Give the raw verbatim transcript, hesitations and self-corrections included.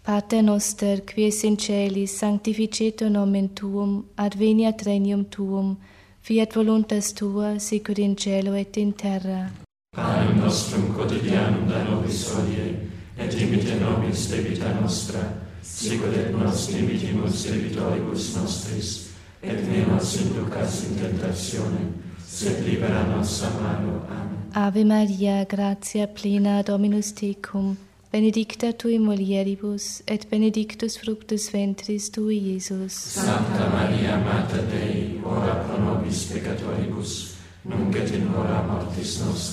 Pater noster, qui es in celis, sanctificetur nomen tuum, adveniat regnum tuum, fiat voluntas tua, sicur in cielo et in terra. Panem nostrum quotidianum da nobis hodie, et dimite nobis debita nostra, sicur et nos dimitimus debitoribus nostris, et ne nos inducas in tentationem, sed libera nos a malo. Amen. Ave Maria, gratia plena, Dominus tecum, benedicta tui mulieribus, et benedictus fructus ventris tui, Iesus. Sancta Maria, Mater Dei, ora pro nobis peccatoribus, nunc et in hora mortis nostre.